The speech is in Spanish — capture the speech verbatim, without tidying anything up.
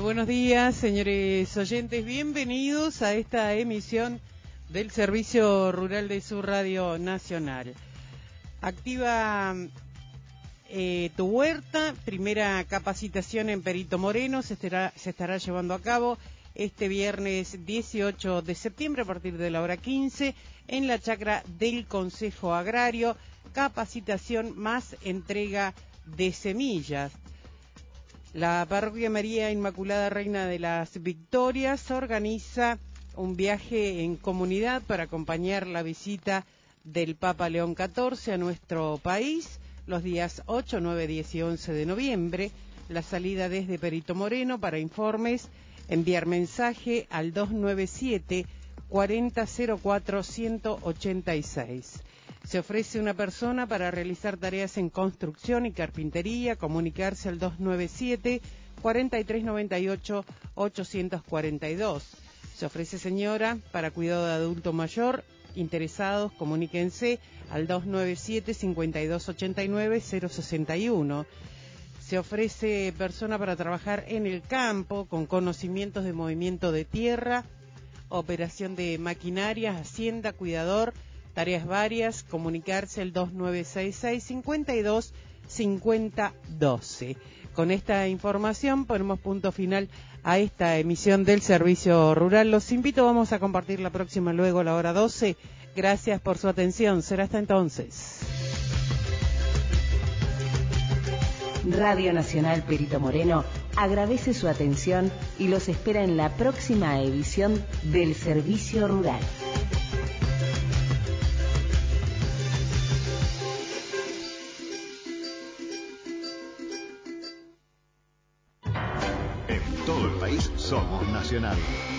buenos días, señores oyentes. Bienvenidos a esta emisión del Servicio Rural de su Radio Nacional. Activa eh, tu huerta, primera capacitación en Perito Moreno, se estará, se estará llevando a cabo este viernes dieciocho de septiembre a partir de la hora quince en la chacra del Consejo Agrario. Capacitación más entrega de semillas. La Parroquia María Inmaculada Reina de las Victorias organiza un viaje en comunidad para acompañar la visita del Papa León catorce a nuestro país los días ocho, nueve, diez y once de noviembre. La salida desde Perito Moreno. Para informes, enviar mensaje al dos nueve siete, cuarenta cero cuatro, ciento ochenta y seis. Se ofrece una persona para realizar tareas en construcción y carpintería. Comunicarse al dos nueve siete, cuarenta y tres noventa y ocho, ochocientos cuarenta y dos. Se ofrece señora para cuidado de adulto mayor. Interesados, comuníquense al dos nueve siete, cincuenta y dos ochenta y nueve, cero sesenta y uno. Se ofrece persona para trabajar en el campo con conocimientos de movimiento de tierra, operación de maquinarias, hacienda, cuidador, tareas varias. Comunicarse al dos nueve seis seis, cincuenta y dos cincuenta doce. Con esta información ponemos punto final a esta emisión del Servicio Rural. Los invito, vamos a compartir la próxima luego a la hora doce. Gracias por su atención. Será hasta entonces. Radio Nacional Perito Moreno agradece su atención y los espera en la próxima edición del Servicio Rural. En todo el país somos Nacional.